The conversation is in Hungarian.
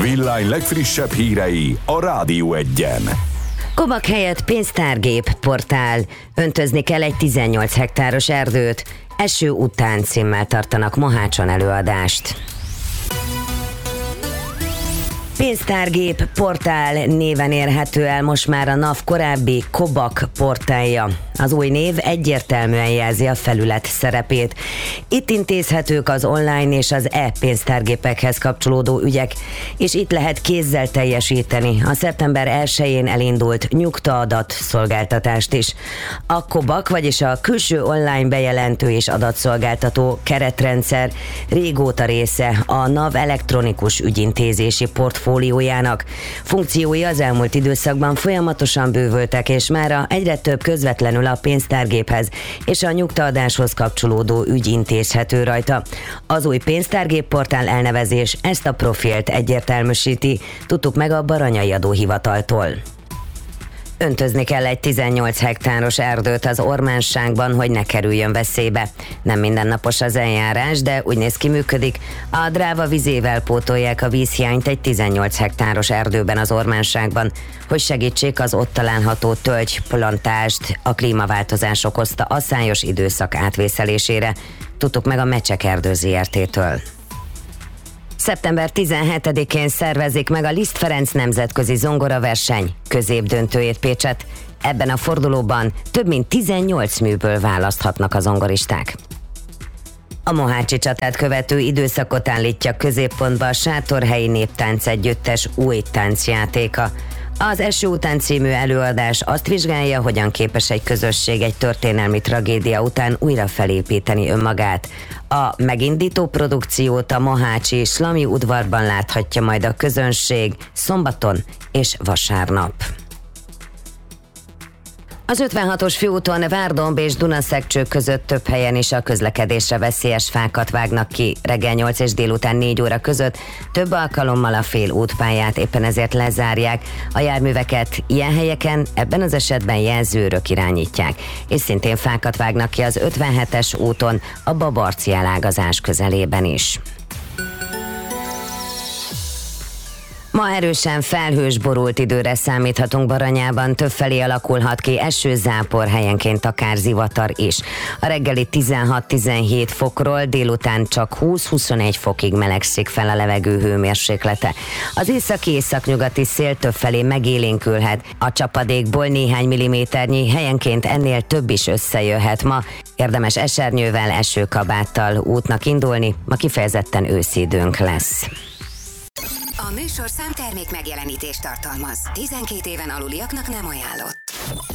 Villány legfrissebb hírei a Rádió Egyen. Kobak helyett pénztárgép portál. Öntözni kell egy 18 hektáros erdőt. Eső után címmel tartanak Mohácson előadást. Pénztárgép portál néven érhető el most már a NAV korábbi Kobak portálja. Az új név egyértelműen jelzi a felület szerepét. Itt intézhetők az online és az e-pénztárgépekhez kapcsolódó ügyek, és itt lehet kézzel teljesíteni a szeptember 1-én elindult nyugtaadat szolgáltatást is. A Kobak, vagyis a külső online bejelentő és adatszolgáltató keretrendszer régóta része a NAV elektronikus ügyintézési portfóliójának. Funkciói az elmúlt időszakban folyamatosan bővültek, és mára egyre több közvetlenül a pénztárgéphez és a nyugtaadáshoz kapcsolódó ügy intézhető rajta. Az új pénztárgép portál elnevezés ezt a profilt egyértelműsíti, tudtuk meg a Baranyai Adóhivataltól. Öntözni kell egy 18 hektáros erdőt az Ormánságban, hogy ne kerüljön veszélybe. Nem mindennapos az eljárás, de úgy néz ki, működik. A dráva vizével pótolják a vízhiányt egy 18 hektáros erdőben az Ormánságban, hogy segítsék az ott található tölgyplantást a klímaváltozás okozta asszályos időszak átvészelésére. Tudtuk meg a Mecsek Erdő Zrt-től. Szeptember 17-én szervezik meg a Liszt Ferenc nemzetközi zongoraverseny középdöntőjét Pécset. Ebben a fordulóban több mint 18 műből választhatnak a zongoristák. A mohácsi csatát követő időszakot állítja középpontba a Sátorhelyi Néptánc Együttes új táncjátéka. Az Eső után című előadás azt vizsgálja, hogyan képes egy közösség egy történelmi tragédia után újra felépíteni önmagát. A megindító produkciót a mohácsi Slami udvarban láthatja majd a közönség szombaton és vasárnap. Az 56-os főúton Várdomb és Dunaszekcső között több helyen is a közlekedésre veszélyes fákat vágnak ki. Reggel 8 és délután 4 óra között több alkalommal a fél útpályát éppen ezért lezárják. A járműveket ilyen helyeken ebben az esetben jelzőrök irányítják. És szintén fákat vágnak ki az 57-es úton a Babarci elágazás közelében is. Ma erősen felhős, borult időre számíthatunk Baranyában, többfelé alakulhat ki eső, zápor, helyenként akár zivatar is. A reggeli 16-17 fokról délután csak 20-21 fokig melegszik fel a levegő hőmérséklete. Az északi-északnyugati szél többfelé megélénkülhet, a csapadékból néhány milliméternyi, helyenként ennél több is összejöhet ma. Érdemes esernyővel, esőkabáttal útnak indulni, ma kifejezetten őszi időnk lesz. A műsor számtermék megjelenítést tartalmaz. 12 éven aluliaknak nem ajánlott.